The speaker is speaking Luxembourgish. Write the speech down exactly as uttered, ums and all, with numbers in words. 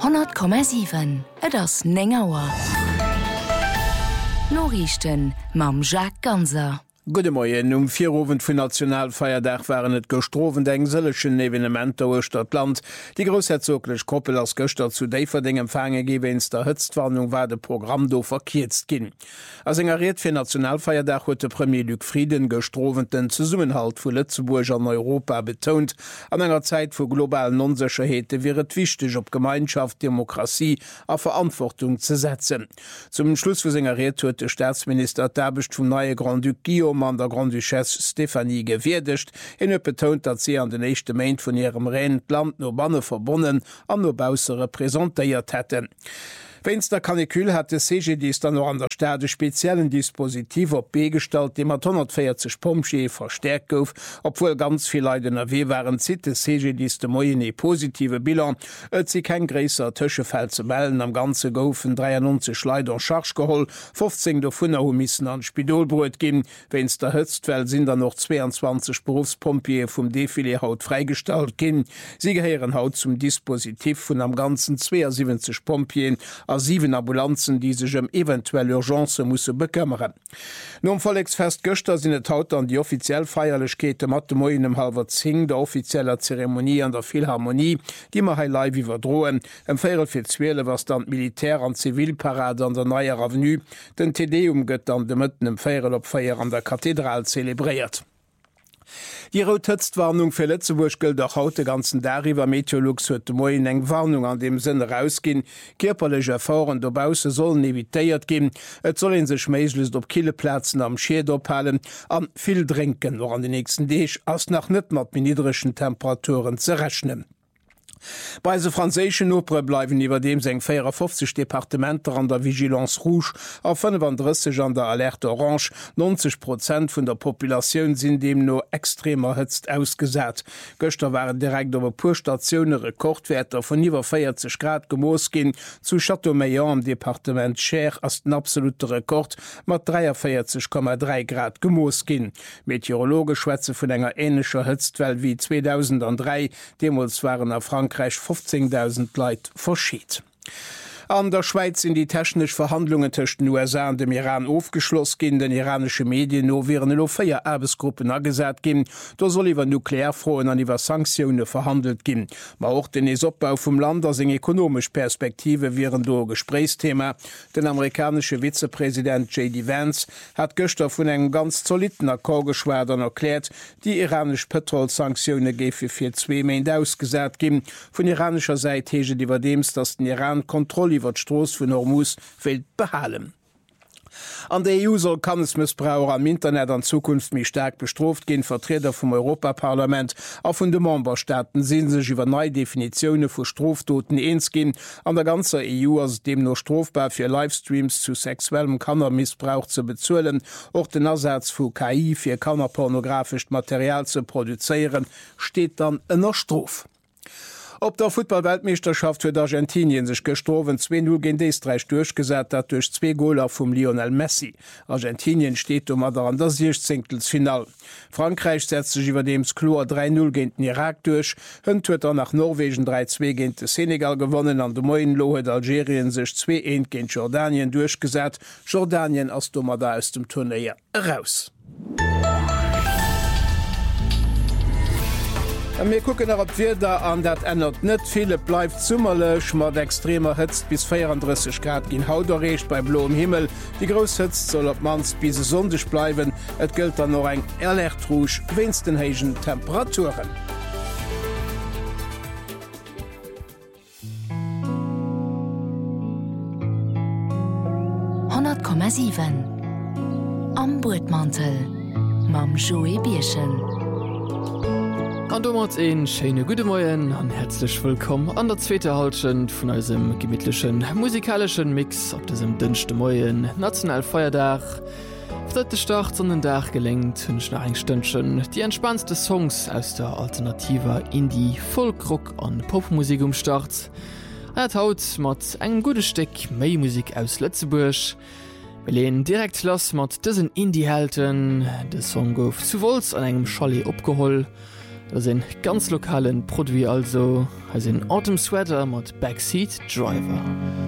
hundert Komma sieben Et ass Nengauer. Norrichten mam Jacques Ganser. Gute Morgen, um vier Uhr vun Nationalfeierdach waren et gestroven eng sëllechen Evenementer o Stadtland. Die großherzoglech Koppel als Göster zu Déiferding empfange gewens der Hëtzwarnung war de Programm do verkiert ginn. As engeriert fir Nationalfeierdach huet de Premier Luc Frieden gestroventen Zusummenhalt vu Lützeburg an Europa betont. An enger Zeit vu globalen Unsicherheete wäret wichtig op Gemeinschaft, Demokratie a Verantwortung ze setzen. Zum Schluss vu engeriert huet de Staatsminister d'Abecht vum neue Grand Duc Guillaume an der Grand Duchesse Stephanie gewirdecht, en huet betont, dat sie an den echte Main vun ihrem Rent Land no banne verbonnen an no Bausere präsentéiert hätten. Wenns der Kanikül hat de C G Dis dann noch an der Stade speziellen Dispositiv op begestalt, dem mat hundertvierzig Pomschee verstärkt gouf, obwohl ganz viel Leiden erwe waren zit de C G Dis de moien e positive Bilan, et sie kein gräser Tschefeld ze mellen am ganze goufen dreiundneunzig Leider Charge geholl, fünfzehn der Funner missen an Spidolbrot gin, wenns der Hëtztwelt sind da noch zweiundzwanzig Berufspompier vum Defilé haut freigestalt gin. Sie geheieren haut zum Dispositiv vun am ganzen zweiundsiebzig Pompien a sieben Ambulanzen, die sich um eventuelle Urgence musse bekümmern. Nun Volksfest Göster sind et haut an die offiziell Feierlichkeiten mat dem Moien um halber zing der offizieller Zeremonie an der Philharmonie, die ma hei live überdrohen, em Féel fir Zwele was dann Militär an Zivilparade an der Neuer Avenue, den Tedeum gëtt an de Mëtten em Féel op Feier an der Kathedral zelebriert. Die Rothëtztwarnung fir Lettzeburg gëlt auch haut de ganzen Dariwer Meteorologs huet de Moien eng Warnung an dem Sinne rausgin, kierperlech Erfahren dobause sollen evitéiert gin, et sollen sech méiglest op Killeplätzen am Scheed ophalen, an vill Drinken noch an den nächsten Deeg ass nach net mat minidreschen Temperaturen ze rechnen. Bei se franzéschen Opere bleiwen iwwer dem seng vierundfünfzig Departementer an der Vigilance Rouge a fünfunddreißig an der Alerte Orange, neunzig Prozent vun der Populationun sinn dem no extremer hëtzt ausgesät. Göster waren direkt ober Purstationune Rekordwerter vun iwwer vierzig Grad gemoos gin, zu Châteaumeillan am Departement Cher ass den absolute Rekord mat dreiundvierzig Komma drei Grad gemoos gin. Meteorologe schwätze vun enger ähnlicher Hëtztwelt wie zweitausenddrei, demos waren a Frankreich fünfzehntausend Leiit verschiet. An der Schweiz sind die technisch Verhandlungen zwischen den U S A und dem Iran aufgeschlossen gehen, den iranische Medien no wären lo vier Arbeitsgruppen angesagt gin, da soll iwwer Nuklearfroen an iwwer Sanktionen verhandelt gin. Ma auch den Esobbau vom Land as eng ekonomisch Perspektive wären do Gesprächsthema. Den amerikanische Vizepräsident J D Vance hat Göster vun engem ganz soliden Akkorgeschwadern erklärt, die iranisch Petrolsanktionen gefe fir zwei Main ausgesagt gin. Von iranischer Seite hege iwwer dems, dass den Iran Kontrolle iwwer d'Stroos vun Hormuz wild behalen. An der E U soll Kannensmissbraucher am Internet an Zukunft mi stark bestroft gin. Vertreter vom Europaparlament a vun de Memberstaaten sinn sech iwwer neii Definitionune vu Stroftoten eens gin. An der ganzer E U ass dem no strofbar fir Livestreams zu sexuellem Kannermissbrauch zu bezuelen, och den Ersatz vu K I fir kannerpornografisch Material zu produzieren, steht dann ënner Strof. Op der Football-Weltmeisterschaft huet Argentinien sech gestrowen zwei null gegen Österreich durchgesät dat durch zwei Goler vum Lionel Messi. Argentinien steht um mat an der sechzehntel Frankreich setzt sich iwwer dems Klor drei null gegen den Irak durch, hënnt huet er nach Norwegen drei zwei gegen de Senegal gewonnen, an de Moien lo huet Algerien sech zwei eins gegen Jordanien durchgesät. Jordanien ass dummer da aus dem Turnier raus. Wir gucken op Wetter an, dat ändert net viele bleibt zummerlech mat extremer Hëtzt bis vierunddreißig Grad gin Hauderrecht bei blauem Himmel. Die Großhëtzt soll op mans bis sonndech bleiben. Et gilt dann noch eng Erlertruch winsten hegen Temperaturen. hundert Komma sieben Am Burtmantel mam Joe Bierchen. An domat een schöne gute Morgen an herzlich willkommen an der zweite Halschen von eurem gemütlichen musikalischen Mix auf diesem dünnste Morgen Nationalfeierdach. Dritte Start an den Dach gelenkt hunsch nach eng Stündchen die entspannste Songs aus der alternativer Indie, Folkrock an Popmusik umstart. Er haut mat eng gute Stück Maymusik aus Lützeburg. Wir lehnen direkt los mat diesen Indie-Helden. Der Song gouf zu Wolz an engem Scholli opgeholt. Da sind ganz lokalen Produkt also als in Autumn Sweater mit Backseat Driver.